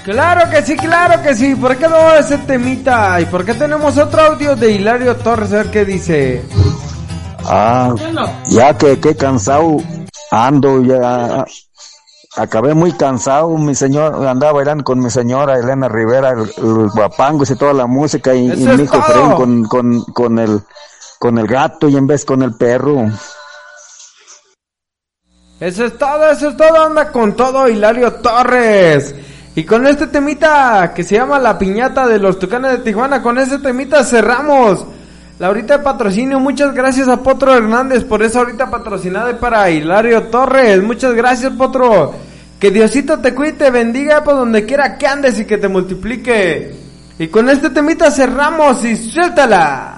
Claro que sí. ¿Por qué no ese temita? ¿Y por qué tenemos otro audio de Hilario Torres? A ver qué dice. Ya que cansado ando, ya acabé muy cansado, mi señor, andaba bailando con mi señora Elena Rivera, el guapangos y toda la música, y mi hijo Efraín con el gato y en vez con el perro. Eso es todo, anda con todo Hilario Torres. Y con este temita que se llama La Piñata de los Tucanes de Tijuana, con este temita cerramos la horita de patrocinio. Muchas gracias a Potro Hernández por esa horita patrocinada para Hilario Torres. Muchas gracias, Potro. Que Diosito te cuide y te bendiga por donde quiera que andes y que te multiplique. Y con este temita cerramos y suéltala.